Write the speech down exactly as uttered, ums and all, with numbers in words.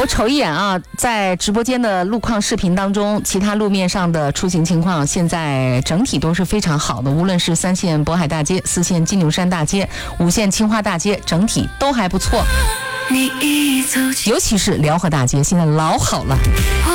我瞅一眼啊，在直播间的路况视频当中，其他路面上的出行情况现在整体都是非常好的，无论是三线渤海大街、四线金牛山大街、五线青花大街，整体都还不错。尤其是辽河大街，现在老好了。